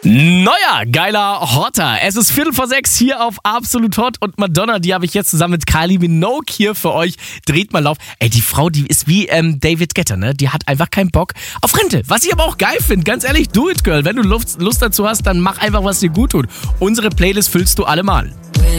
Neuer, geiler Hotter. Es ist 5:45 hier auf Absolut Hot und Madonna, die habe ich jetzt zusammen mit Kylie Minogue hier für euch. Dreht mal auf. Ey, die Frau, die ist wie David Guetta, ne? Die hat einfach keinen Bock auf Rente. Was ich aber auch geil finde, ganz ehrlich, do it, Girl. Wenn du Lust dazu hast, dann mach einfach, was dir gut tut. Unsere Playlist füllst du allemal.